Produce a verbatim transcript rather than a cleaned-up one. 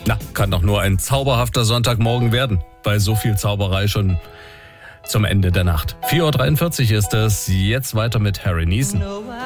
Na, kann doch nur ein zauberhafter Sonntagmorgen werden. Bei so viel Zauberei schon zum Ende der Nacht. vier Uhr dreiundvierzig ist es. Jetzt weiter mit Harry Nilsson.